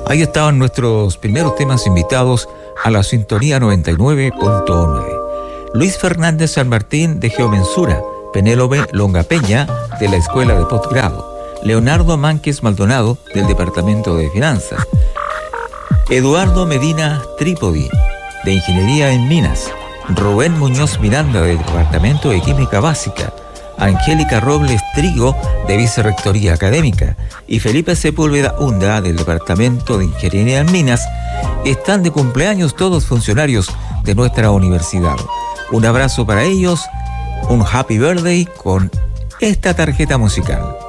Ahí estaban nuestros primeros temas invitados a la sintonía 99.9. Luis Fernández San Martín de Geomensura, Penélope Longapeña de la Escuela de Postgrado, Leonardo Mánquez Maldonado del Departamento de Finanzas, Eduardo Medina Trípodi de Ingeniería en Minas, Rubén Muñoz Miranda del Departamento de Química Básica, Angélica Robles Trigo de Vicerrectoría Académica y Felipe Sepúlveda Hunda del Departamento de Ingeniería en Minas están de cumpleaños todos funcionarios de nuestra universidad. Un abrazo para ellos, un happy birthday con esta tarjeta musical.